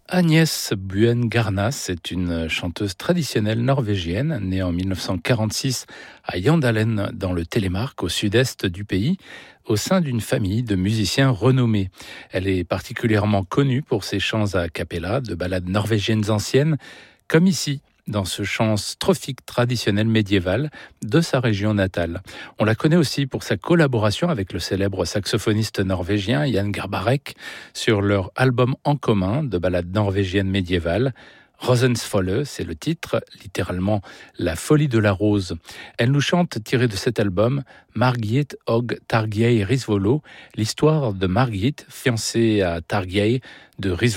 Agnès Buen-Garnas est une chanteuse traditionnelle norvégienne, née en 1946 à Jandalen dans le Telemark, au sud-est du pays, au sein d'une famille de musiciens renommés. Elle est particulièrement connue pour ses chants a cappella de ballades norvégiennes anciennes, comme ici, dans ce chant strophique traditionnel médiéval de sa région natale. On la connaît aussi pour sa collaboration avec le célèbre saxophoniste norvégien Jan Garbarek sur leur album en commun de ballades norvégiennes médiévales. Rosensfolle, c'est le titre, littéralement La folie de la rose. Elle nous chante, tirée de cet album, Margit og Tarjei Risvolo, l'histoire de Margit, fiancée à Tarjei de Risvolo.